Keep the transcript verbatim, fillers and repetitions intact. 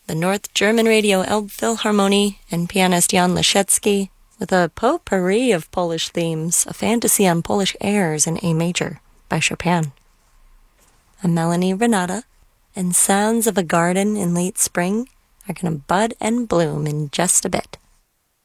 the North German Radio Elbphilharmonie and pianist Jan Leszecki, with a potpourri of Polish themes, a fantasy on Polish airs in A major by Chopin. A Melanie Renata and Sounds of a Garden in Late Spring are going to bud and bloom in just a bit.